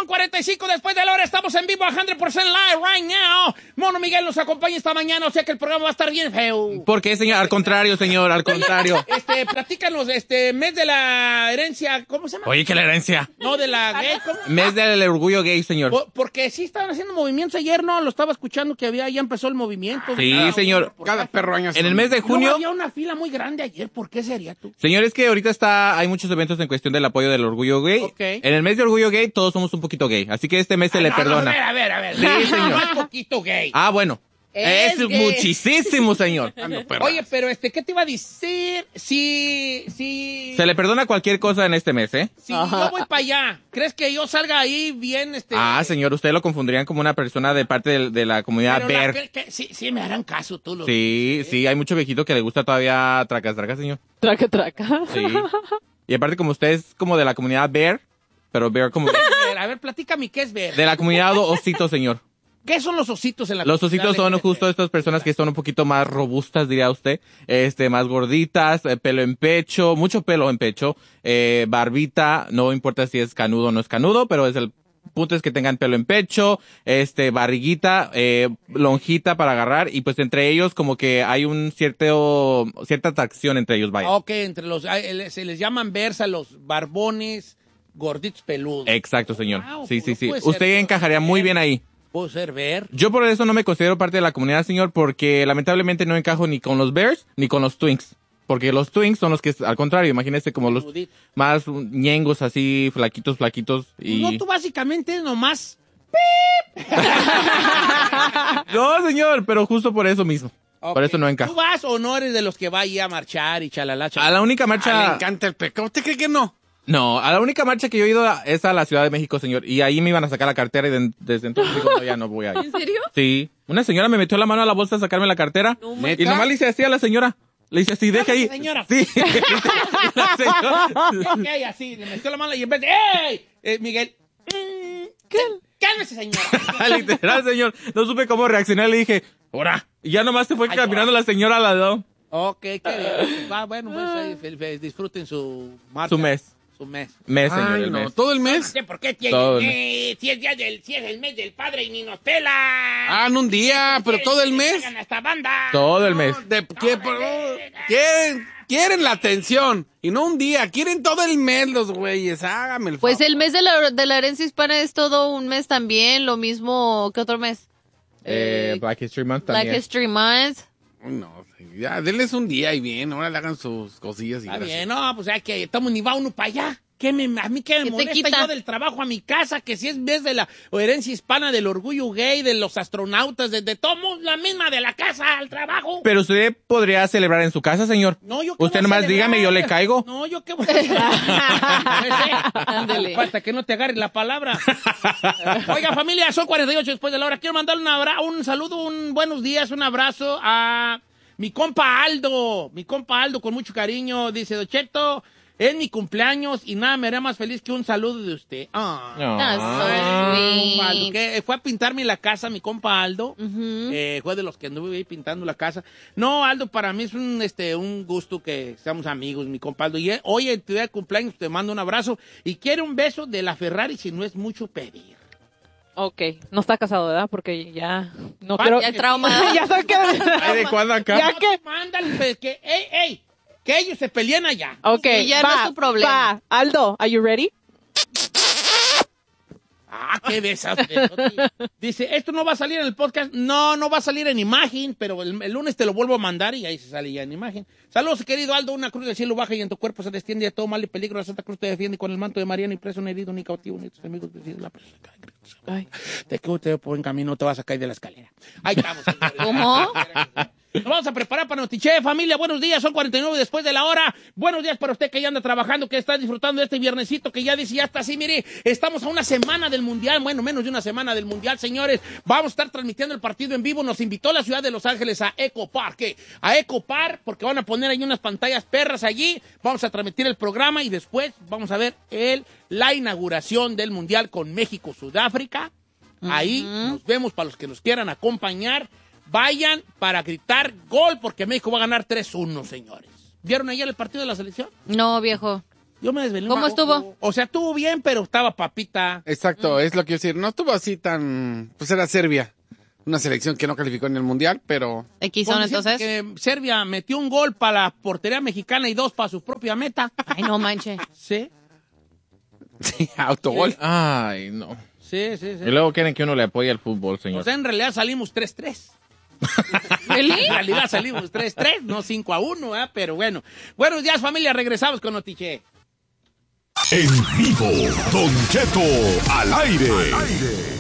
son 45 después de la hora. Estamos en vivo a 100% live right now. Mono Miguel nos acompaña esta mañana, o sea que el programa va a estar bien feo. ¿Por qué, señor? Al contrario, señor, al contrario. Platícanos, mes de la herencia, ¿cómo se llama? Oye, ¿qué la herencia? No, de la gay, ¿cómo? Mes del orgullo gay, señor. Porque sí estaban haciendo movimientos ayer, ¿no? Lo estaba escuchando que ya empezó el movimiento. Sí, señor. Cada perro año. En el mes de junio. No, había una fila muy grande ayer. ¿Por qué sería tú? Señor, es que ahorita hay muchos eventos en cuestión del apoyo del orgullo gay. Okay. En el mes de orgullo gay todos somos un poquito gay, así que este mes se le perdona. A ver. Sí, señor. No es poquito gay. Ah, bueno. Es gay. Muchísimo, señor. Oye, pero ¿qué te iba a decir? Si Se le perdona cualquier cosa en este mes, ¿eh? Si yo voy para allá, ¿crees que yo salga ahí bien? Señor, usted lo confundirían como una persona de parte de la comunidad Bear. Sí, me harán caso tú. Sí, hay mucho viejito que le gusta todavía tracas, señor. Traca. Sí. Y aparte, como usted es como de la comunidad Bear, pero Bear como... A ver, platícame, ¿qué es Bear? De la comunidad osito, señor. ¿Qué son los ositos en la Los ositos son justo estas personas que son un poquito más robustas, diría usted, más gorditas, pelo en pecho, mucho pelo en pecho, barbita, no importa si es canudo o no es canudo, pero el punto es que tengan pelo en pecho, barriguita, lonjita para agarrar, y pues entre ellos como que hay cierta atracción entre ellos, vaya. Ok, se les llaman versa los barbones gorditos peludos. Exacto, señor. Wow, sí. Usted encajaría muy bien ahí. Puedo ser Bear. Yo por eso no me considero parte de la comunidad, señor, porque lamentablemente no encajo ni con los Bears ni con los Twinks. Porque los Twinks son los que, al contrario, imagínese como los más ñengos, así, flaquitos. Y... No, tú básicamente nomás... No, señor, pero justo por eso mismo. Okay. Por eso no encajo. ¿Tú vas o no eres de los que va ahí a marchar y chalala? A la única marcha... le encanta el pecado. ¿Usted cree que no? No, a la única marcha que yo he ido es a la Ciudad de México, señor. Y ahí me iban a sacar la cartera y desde entonces digo, no, ya no voy a ir. ¿En serio? Sí. Una señora me metió la mano a la bolsa a sacarme la cartera. Y nomás le hice así a la señora. Le hice así, deja ahí. Señora. Sí. La señora. Okay, así, le metió la mano y en vez de, ¡ey! Miguel, cálmese, señora. Literal, señor. No supe cómo reaccionar. Le dije, ¡ora! Y ya nomás se fue caminando la señora al lado. Ok, qué bien. Bueno, pues disfruten su marcha. Su mes. Señor, el mes. ¿Todo el mes? No sé por qué tiene, si es el mes del padre y ni nos pela. No un día, pero todo el mes. Esta banda. Todo el mes. Quieren la atención y no un día, quieren todo el mes los güeyes, hágame el favor. Pues el mes de la herencia hispana es todo un mes también, lo mismo que otro mes. Black History Month también. Black History Month. No, ya, denles un día y bien, ahora le hagan sus cosillas y está gracias. bien, no, pues ya que estamos ni va uno para allá. A mí que me molesta yo del trabajo a mi casa, que si es vez de la herencia hispana, del orgullo gay, de los astronautas, de todos la misma de la casa al trabajo. Pero usted podría celebrar en su casa, señor. No, yo usted nomás dígame, yo le caigo. No, yo qué voy a Ándale. Falta que no te agarre la palabra. Oiga, familia, son 48 después de la hora. Quiero mandarle un saludo, un buenos días, un abrazo a mi compa Aldo. Mi compa Aldo, con mucho cariño, dice: Don Cheto, es mi cumpleaños y nada me haría más feliz que un saludo de usted. Aldo, que fue a pintarme la casa, mi compa Aldo. Fue de los que anduve ahí pintando la casa. No, Aldo, para mí es un gusto que seamos amigos, mi compa Aldo. Y hoy en tu día de cumpleaños te mando un abrazo y quiero un beso de la Ferrari si no es mucho pedir. Ok, no está casado, ¿verdad? Porque ya no quiero... Ya trauma. Ya sé que... Ay, ¿de cuándo acá? Ya que... Mándale, que, ey, que ellos se peleen allá. Ok, ya no es tu problema. Aldo, are you ready? Qué besas. Dice, ¿esto no va a salir en el podcast? No va a salir en imagen, pero el lunes te lo vuelvo a mandar y ahí se sale ya en imagen. Saludos, querido Aldo. Una cruz del cielo baja y en tu cuerpo se desciende a todo mal y peligro. La Santa Cruz te defiende con el manto de María, ni preso, ni herido, ni cautivo, ni tus amigos. Te quedo por buen camino, te vas a caer de la escalera. Ahí estamos. ¿Cómo? Nos vamos a preparar para Notiche, familia. Buenos días, son 49 después de la hora. Buenos días para usted que ya anda trabajando, que está disfrutando de este viernesito, que ya dice, ya está así, mire, estamos a una semana del Mundial, bueno, menos de una semana del Mundial, señores. Vamos a estar transmitiendo el partido en vivo. Nos invitó la ciudad de Los Ángeles a Eco Park, porque van a poner ahí unas pantallas perras allí. Vamos a transmitir el programa y después vamos a ver la inauguración del Mundial con México, Sudáfrica. Ahí nos vemos para los que nos quieran acompañar. Vayan para gritar gol porque México va a ganar 3-1, señores. ¿Vieron ayer el partido de la selección? No, viejo. Yo me desvelé. ¿Cómo estuvo? O sea, estuvo bien, pero estaba papita. Exacto, es lo que quiero decir. No estuvo así tan... Pues era Serbia. Una selección que no calificó en el Mundial, pero... X son entonces. Que Serbia metió un gol para la portería mexicana y 2 para su propia meta. Ay, no manche. Sí, Sí, autogol. Ay, no. sí. Y luego quieren que uno le apoye al fútbol, señor. O sea, en realidad salimos 3-3. En realidad salimos 3-3, no 5-1, ¿eh? Pero bueno. Buenos días, familia. Regresamos con Notiche. En vivo, Don Cheto al aire.